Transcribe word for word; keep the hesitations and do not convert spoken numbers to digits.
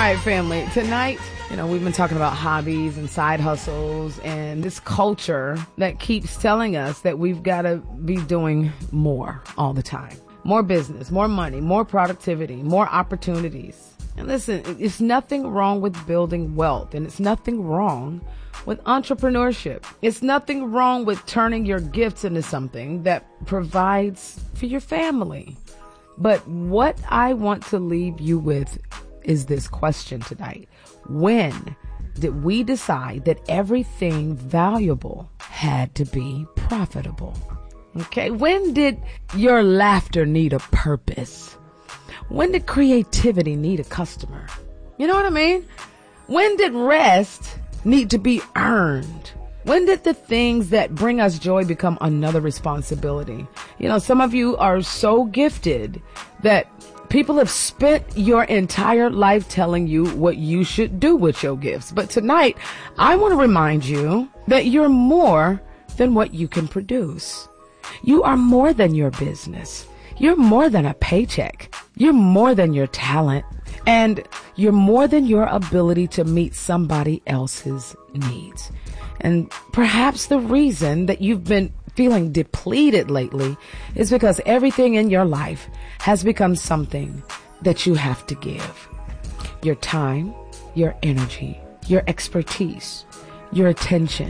right, family. Tonight, you know, we've been talking about hobbies and side hustles and this culture that keeps telling us that we've got to be doing more all the time. More business, more money, more productivity, more opportunities. And listen, it's nothing wrong with building wealth, and it's nothing wrong with entrepreneurship. It's nothing wrong with turning your gifts into something that provides for your family. But what I want to leave you with is this question tonight. When did we decide that everything valuable had to be profitable? Okay, when did your laughter need a purpose? When did creativity need a customer? You know what I mean? When did rest need to be earned? When did the things that bring us joy become another responsibility? You know, some of you are so gifted that people have spent your entire life telling you what you should do with your gifts. But tonight, I want to remind you that you're more than what you can produce. You are more than your business. You're more than a paycheck. You're more than your talent. And you're more than your ability to meet somebody else's needs. And perhaps the reason that you've been feeling depleted lately is because everything in your life has become something that you have to give. Your time, your energy, your expertise, your attention.